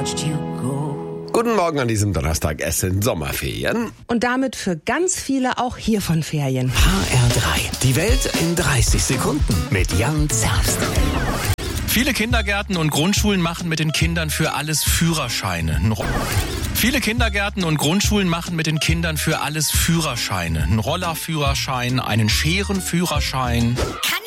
watched you go. Guten Morgen an diesem Donnerstag. Es sind Sommerferien. Und damit für ganz viele auch hiervon Ferien. HR3. Die Welt in 30 Sekunden mit Jan Zerbst. Viele Kindergärten und Grundschulen machen mit den Kindern für alles Führerscheine. Viele Kindergärten und Grundschulen machen mit den Kindern für alles Führerscheine. Einen Rollerführerschein, einen Scherenführerschein. Kann